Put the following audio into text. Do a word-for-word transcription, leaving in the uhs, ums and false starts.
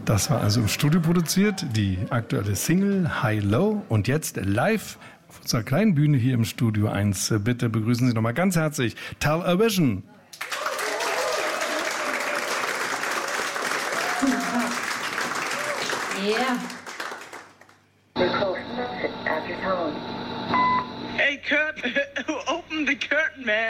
Das war also im Studio produziert, die aktuelle Single High Low und jetzt live auf unserer kleinen Bühne hier im Studio eins. Bitte begrüßen Sie nochmal ganz herzlich Television. Yeah. Hey, Kurt, open the curtain, man.